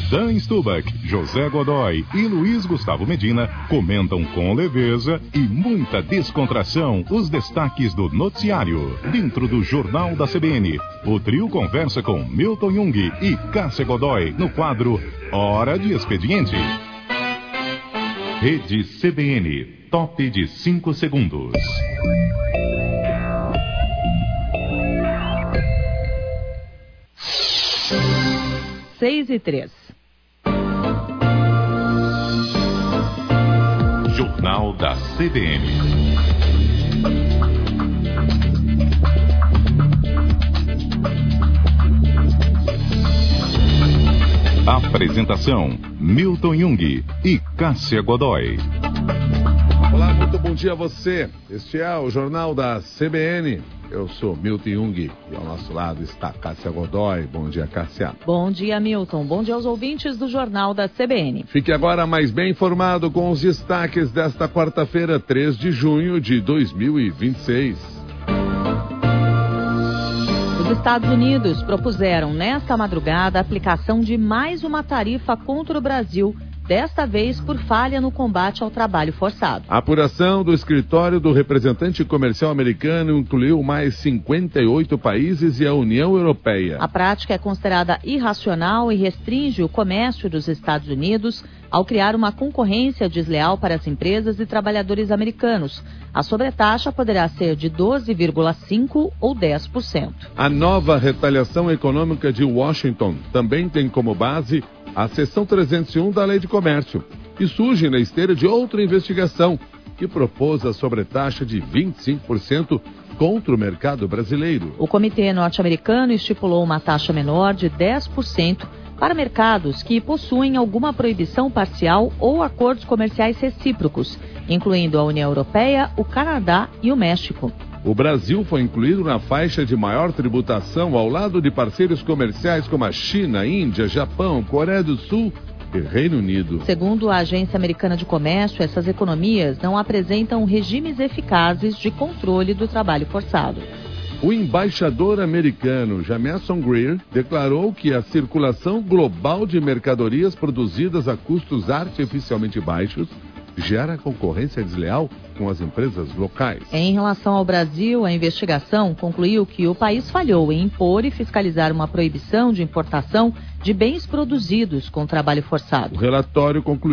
Dan Stubach, José Godoy e Luiz Gustavo Medina comentam com leveza e muita descontração os destaques do noticiário. Dentro do Jornal da CBN, o trio conversa com Milton Jung e Cássia Godoy no quadro Hora de Expediente. Rede CBN, top de 5 segundos. 6:03. Jornal da CBN. Apresentação: Milton Jung e Cássia Godoy. Olá, muito bom dia a você. Este é o Jornal da CBN. Eu sou Milton Jung e ao nosso lado está Cássia Godoy. Bom dia, Cássia. Bom dia, Milton. Bom dia aos ouvintes do Jornal da CBN. Fique agora mais bem informado com os destaques desta quarta-feira, 3 de junho de 2026. Os Estados Unidos propuseram nesta madrugada a aplicação de mais uma tarifa contra o Brasil, desta vez por falha no combate ao trabalho forçado. A apuração do escritório do representante comercial americano incluiu mais 58 países e a União Europeia. A prática é considerada irracional e restringe o comércio dos Estados Unidos ao criar uma concorrência desleal para as empresas e trabalhadores americanos. A sobretaxa poderá ser de 12,5% ou 10%. A nova retaliação econômica de Washington também tem como base a seção 301 da Lei de Comércio e surge na esteira de outra investigação que propôs a sobretaxa de 25% contra o mercado brasileiro. O Comitê Norte-Americano estipulou uma taxa menor de 10% para mercados que possuem alguma proibição parcial ou acordos comerciais recíprocos, incluindo a União Europeia, o Canadá e o México. O Brasil foi incluído na faixa de maior tributação ao lado de parceiros comerciais como a China, Índia, Japão, Coreia do Sul e Reino Unido. Segundo a Agência Americana de Comércio, essas economias não apresentam regimes eficazes de controle do trabalho forçado. O embaixador americano Jamieson Greer declarou que a circulação global de mercadorias produzidas a custos artificialmente baixos gera concorrência desleal com as empresas locais. Em relação ao Brasil, a investigação concluiu que o país falhou em impor e fiscalizar uma proibição de importação de bens produzidos com trabalho forçado. O relatório concluiu